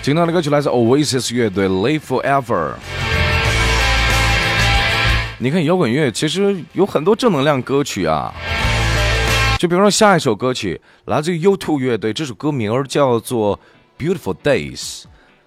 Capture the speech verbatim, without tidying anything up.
听到的歌曲来自 Oasis 乐队 Live Forever。你看摇滚乐其实有很多正能量歌曲啊，就比如说下一首歌曲来自于 U 二 乐队，这首歌名叫做 Beautiful Days。